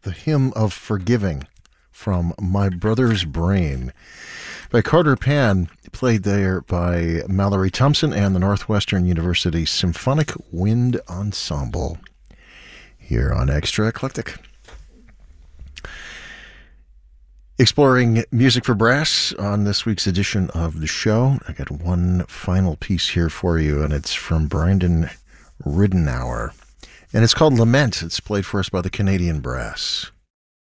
The Hymn of Forgiving from My Brother's Brain by Carter Pan, played there by Mallory Thompson and the Northwestern University Symphonic Wind Ensemble here on Extra Eclectic. Exploring music for brass on this week's edition of the show. I got one final piece here for you, and it's from Brendan Ridenour. And it's called Lament. It's played for us by the Canadian Brass.